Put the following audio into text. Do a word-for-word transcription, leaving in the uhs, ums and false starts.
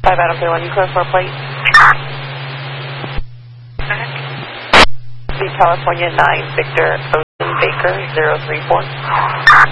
five Adam K one, you clear for a plate? The California nine Victor Ocean Baker zero three four.